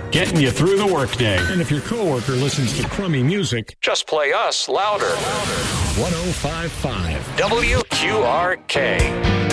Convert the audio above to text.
getting you through the workday. And if your coworker listens to crummy music, Just play us louder. 105.5. WQRK.